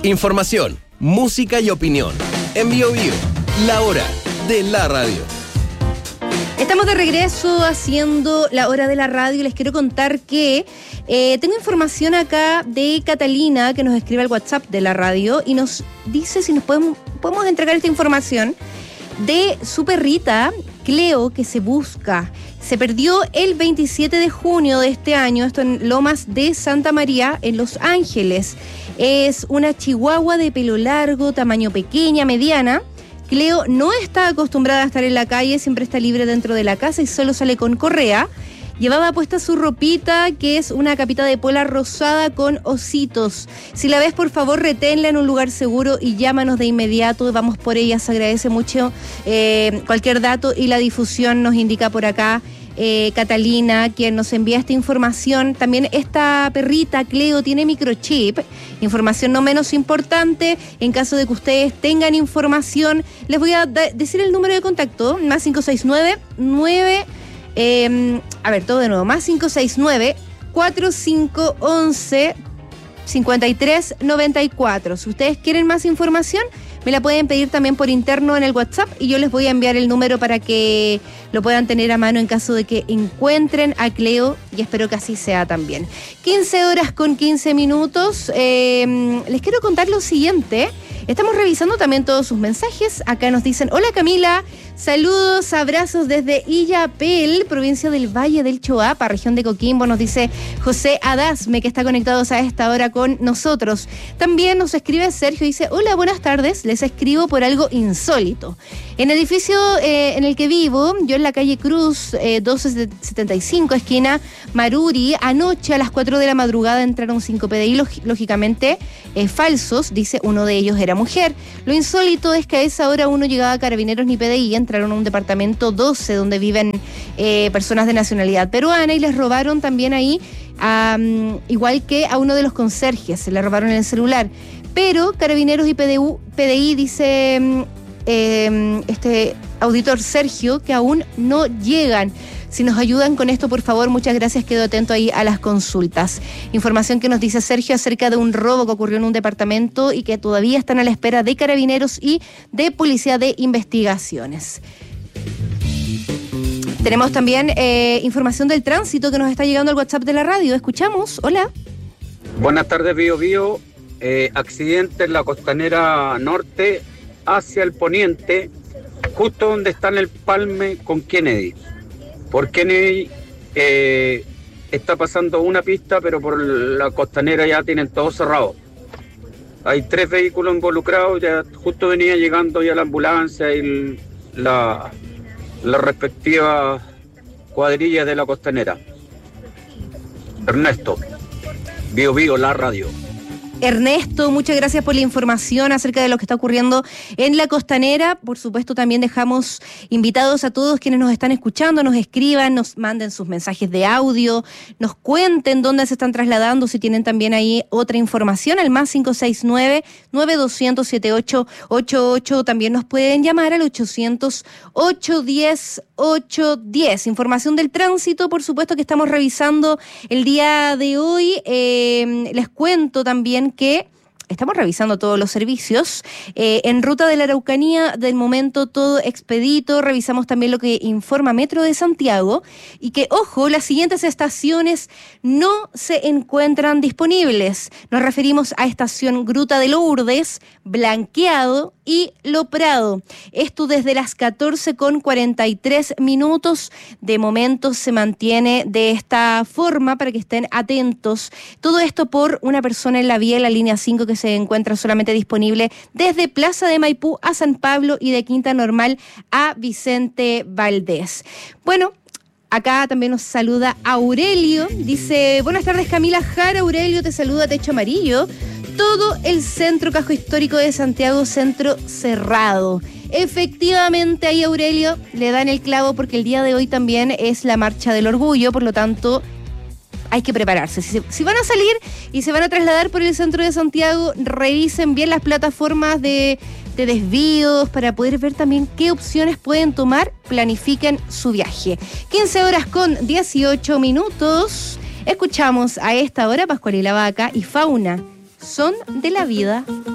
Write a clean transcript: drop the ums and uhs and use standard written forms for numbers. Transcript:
Información, música y opinión. En Bio Bio, la hora de la radio. Estamos de regreso haciendo la hora de la radio y les quiero contar que tengo información acá de Catalina que nos escribe al WhatsApp de la radio y nos dice si nos podemos entregar esta información de su perrita Cleo que se busca. Se perdió el 27 de junio de este año, esto en Lomas de Santa María, en Los Ángeles. Es una chihuahua de pelo largo, tamaño pequeña, mediana. Cleo no está acostumbrada a estar en la calle, siempre está libre dentro de la casa y solo sale con correa. Llevaba puesta su ropita, que es una capita de pola rosada con ositos. Si la ves, por favor, reténla en un lugar seguro y llámanos de inmediato. Vamos por ella, se agradece mucho cualquier dato y la difusión nos indica por acá Catalina, quien nos envía esta información. También esta perrita, Cleo, tiene microchip. Información no menos importante. En caso de que ustedes tengan información, les voy a decir el número de contacto, más 569 más 569 4511 5394. Si ustedes quieren más información, me la pueden pedir también por interno en el WhatsApp y yo les voy a enviar el número para que lo puedan tener a mano en caso de que encuentren a Cleo, y espero que así sea también. 15:15. Les quiero contar lo siguiente. Estamos revisando también todos sus mensajes. Acá nos dicen: hola Camila, saludos, abrazos desde Illapel, provincia del Valle del Choapa, región de Coquimbo. Nos dice José Adasme, que está conectado a esta hora con nosotros. También nos escribe Sergio, dice: hola, buenas tardes, les escribo por algo insólito. En el edificio en el que vivo, yo en la calle Cruz 1275, esquina Maruri, anoche a las 4 de la madrugada entraron 5 PDI, lógicamente falsos, dice uno de ellos era mujer. Lo insólito es que a esa hora uno llegaba a Carabineros ni PDI, entraron a un departamento 12 donde viven personas de nacionalidad peruana y les robaron también ahí, igual que a uno de los conserjes, se le robaron el celular. Pero Carabineros y PDI dice este auditor Sergio que aún no llegan. Si nos ayudan con esto, por favor, muchas gracias. Quedo atento ahí a las consultas. Información que nos dice Sergio acerca de un robo que ocurrió en un departamento y que todavía están a la espera de Carabineros y de Policía de Investigaciones. Tenemos también información del tránsito que nos está llegando al WhatsApp de la radio. Escuchamos. Hola. Buenas tardes, Bio Bio. Accidente en la costanera norte hacia el poniente, justo donde está el Palme con Kennedy. Por Kennedy está pasando una pista, pero por la costanera ya tienen todo cerrado. Hay 3 vehículos involucrados, ya justo venía llegando ya la ambulancia y la respectiva cuadrilla de la costanera. Ernesto, Bio Bio, la radio. Ernesto, muchas gracias por la información acerca de lo que está ocurriendo en la costanera. Por supuesto, también dejamos invitados a todos quienes nos están escuchando, nos escriban, nos manden sus mensajes de audio, nos cuenten dónde se están trasladando, si tienen también ahí otra información, al más 569-9200-7888. También nos pueden llamar al 800-810-810. Información del tránsito, por supuesto, que estamos revisando el día de hoy. Les cuento también que estamos revisando todos los servicios. En ruta de la Araucanía, del momento todo expedito. Revisamos también lo que informa Metro de Santiago. Y que, ojo, las siguientes estaciones no se encuentran disponibles. Nos referimos a estación Gruta de Lourdes, Blanqueado y Lo Prado. Esto desde las 14:43. De momento se mantiene de esta forma para que estén atentos. Todo esto por una persona en la vía, en la línea 5, que se encuentra solamente disponible desde Plaza de Maipú a San Pablo y de Quinta Normal a Vicente Valdés. Bueno, acá también nos saluda Aurelio. Dice: buenas tardes, Camila Jara. Aurelio, te saluda Techo Amarillo. Todo el centro casco histórico de Santiago, centro cerrado. Efectivamente, ahí, Aurelio, le dan el clavo porque el día de hoy también es la Marcha del Orgullo, por lo tanto hay que prepararse. Si van a salir y se van a trasladar por el centro de Santiago, revisen bien las plataformas de desvíos para poder ver también qué opciones pueden tomar. Planifiquen su viaje. 15:18. Escuchamos a esta hora Pascual y la Vaca y Fauna. Son de la vida.